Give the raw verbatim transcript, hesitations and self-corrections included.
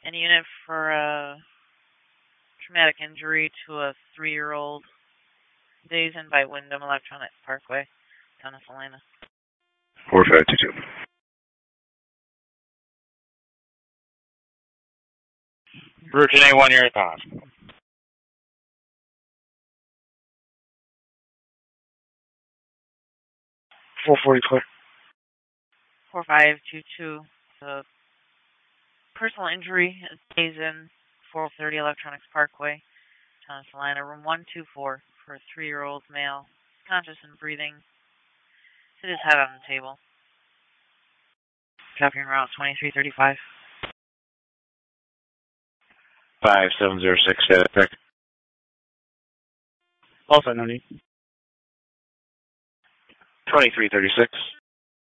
And unit for a traumatic injury to a three-year-old. Days in by Wyndham Electronic Parkway, town of Salina. four five two two. Virgin A one, you're at the hospital. four forty four. four five two two. The personal injury is days in, four thirty Electronics Parkway, town of Salina, room one two four for a three-year-old male, conscious and breathing. Hit his head on the table. Copying route twenty-three thirty-five. five seven zero six, status check. Also no need. twenty-three thirty-six.